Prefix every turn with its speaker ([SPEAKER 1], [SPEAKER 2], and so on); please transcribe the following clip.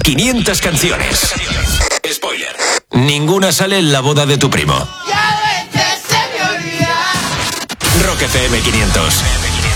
[SPEAKER 1] 500 canciones. Spoiler: ninguna sale en la boda de tu primo. Rock FM 500.